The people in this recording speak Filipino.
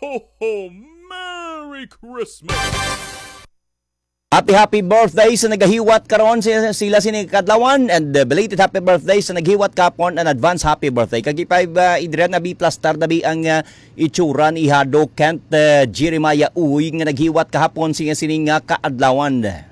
ho, ho! Merry Christmas! Happy birthday sa nagahiwat karon sila sini kadlawan, and belated happy birthday sa naghiwat kapon, and advance happy birthday kagipay idren na B plus star dabi ang itsura ni Hado Kent Jeremiah Uy nga naghiwat kahapon siya sini nga kaadlawan.